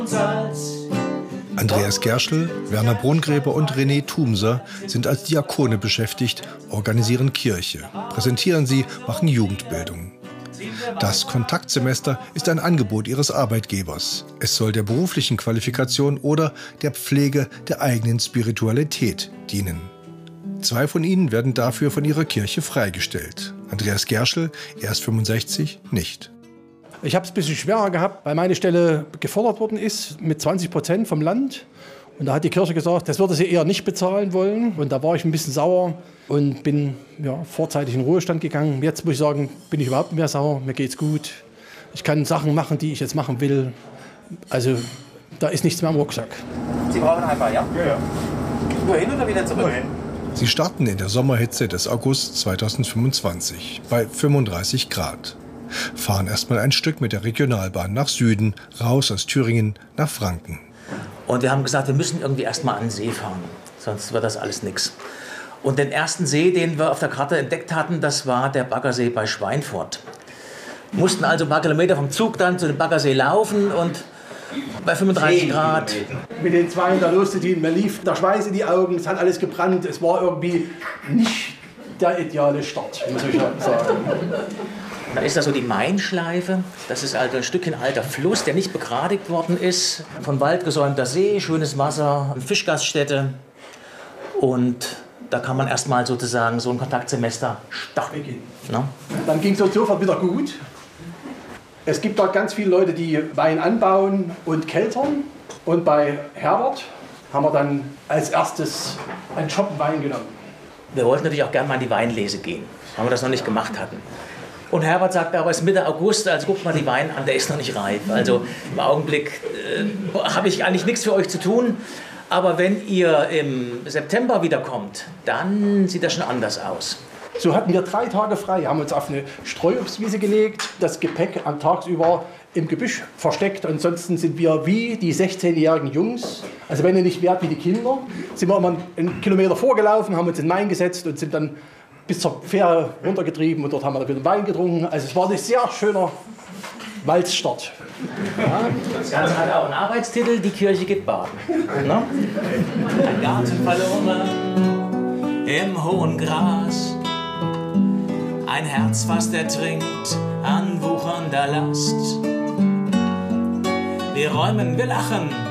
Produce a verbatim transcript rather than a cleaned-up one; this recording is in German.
Andreas Gerschel, Werner Brungräber und René Thumser sind als Diakone beschäftigt, organisieren Kirche, präsentieren sie, machen Jugendbildung. Das Kontaktsemester ist ein Angebot ihres Arbeitgebers. Es soll der beruflichen Qualifikation oder der Pflege der eigenen Spiritualität dienen. Zwei von ihnen werden dafür von ihrer Kirche freigestellt. Andreas Gerschel, er ist fünfundsechzig, nicht. Ich habe es ein bisschen schwerer gehabt, weil meine Stelle gefordert worden ist mit zwanzig Prozent vom Land. Und da hat die Kirche gesagt, das würde sie eher nicht bezahlen wollen. Und da war ich ein bisschen sauer und bin ja, vorzeitig in den Ruhestand gegangen. Jetzt muss ich sagen, bin ich überhaupt nicht mehr sauer. Mir geht's gut. Ich kann Sachen machen, die ich jetzt machen will. Also da ist nichts mehr am Rucksack. Sie brauchen einfach, ja? Ja, ja. Nur hin oder wieder zurück? Nur hin. Sie starten in der Sommerhitze des August zweitausendfünfundzwanzig bei fünfunddreißig Grad. Fahren erstmal ein Stück mit der Regionalbahn nach Süden, raus aus Thüringen nach Franken. Und wir haben gesagt, wir müssen irgendwie erstmal an den See fahren, sonst wird das alles nichts. Und den ersten See, den wir auf der Karte entdeckt hatten, das war der Baggersee bei Schweinfurt. Wir mussten also ein paar Kilometer vom Zug dann zu dem Baggersee laufen und bei fünfunddreißig Grad. Mit den zwei da loszuziehen, mir lief der Schweiß in die Augen, es hat alles gebrannt. Es war irgendwie nicht der ideale Start, muss ich sagen. Da ist da so die Mainschleife. Das ist also ein Stückchen alter Fluss, der nicht begradigt worden ist. Von Wald gesäumter See, schönes Wasser, eine Fischgaststätte. Und da kann man erstmal sozusagen so ein Kontaktsemester starten. Ne? Dann ging es sofort wieder gut. Es gibt dort ganz viele Leute, die Wein anbauen und keltern. Und bei Herbert haben wir dann als erstes einen Schoppen Wein genommen. Wir wollten natürlich auch gerne mal in die Weinlese gehen, weil wir das noch nicht gemacht hatten. Und Herbert sagte, aber es ist Mitte August, also guckt mal die Wein an, der ist noch nicht reif. Also im Augenblick äh, habe ich eigentlich nichts für euch zu tun. Aber wenn ihr im September wiederkommt, dann sieht das schon anders aus. So hatten wir drei Tage frei, haben uns auf eine Streuobstwiese gelegt, das Gepäck am tagsüber im Gebüsch versteckt. Ansonsten sind wir wie die sechzehnjährigen Jungs, also wenn ihr nicht wärt wie die Kinder, sind wir immer einen Kilometer vorgelaufen, haben uns in den Main gesetzt und sind dann bis zur Fähre runtergetrieben und dort haben wir dann wieder Wein getrunken. Also es war ein sehr schöner Walzstart. Ja, das Ganze hat auch einen Arbeitstitel, die Kirche geht baden. Ne? Ein Garten verloren im hohen Gras. Ein Herz fast ertrinkt an wuchernder Last. Wir räumen, wir lachen,